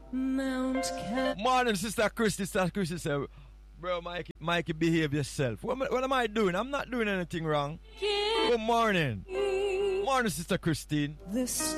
Morning, Sister Christy. Sister Christy said, bro, Mikey, behave yourself. What am I doing? I'm not doing anything wrong. Good morning. Morning, Sister Christine.